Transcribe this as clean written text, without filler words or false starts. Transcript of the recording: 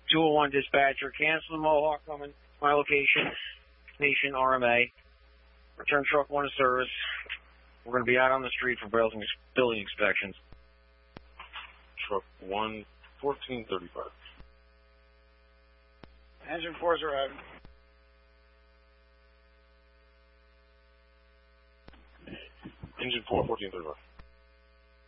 201 dispatcher, cancel the Mohawk coming to my location, Nation RMA. Return truck 1 to service. We're going to be out on the street for building inspections. Truck 1, 1435. Engine 4's arriving. Engine 4, 1435.